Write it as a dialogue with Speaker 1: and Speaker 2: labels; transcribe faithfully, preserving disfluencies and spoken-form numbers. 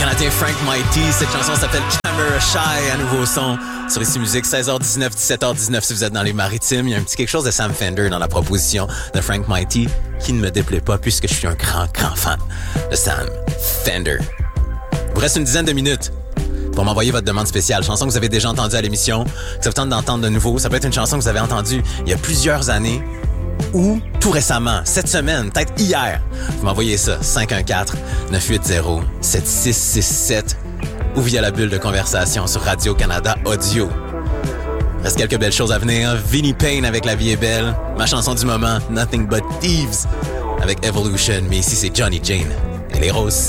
Speaker 1: Canadien Frank Mighty. Cette chanson s'appelle Camera Shy, un nouveau son sur Ici Musique, seize heures dix-neuf, dix-sept heures dix-neuf si vous êtes dans les maritimes. Il y a un petit quelque chose de Sam Fender dans la proposition de Frank Mighty qui ne me déplaît pas puisque je suis un grand, grand fan de Sam Fender. Il vous reste une dizaine de minutes pour m'envoyer votre demande spéciale. Chanson que vous avez déjà entendue à l'émission, que ça vous tente d'entendre de nouveau. Ça peut être une chanson que vous avez entendue il y a plusieurs années ou tout récemment, cette semaine, peut-être hier. Vous m'envoyez ça, cinq un quatre, neuf huit zéro, sept six six sept ou via la bulle de conversation sur Radio-Canada Audio. Il reste quelques belles choses à venir. Vinnie Payne avec La vie est belle. Ma chanson du moment, Nothing But Thieves avec Evolution. Mais ici, c'est Johnny Jane et les Roses.